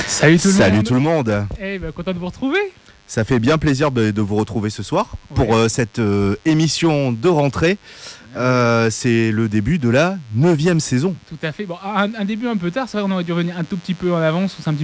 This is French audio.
Salut tout le monde. Salut tout le monde. Content de vous retrouver. Ça fait bien plaisir de vous retrouver ce soir pour cette émission de rentrée. C'est le début de la 9e saison. Tout à fait. Bon, un début un peu tard, c'est vrai qu'on aurait dû revenir un tout petit peu en avance, ou c'est un petit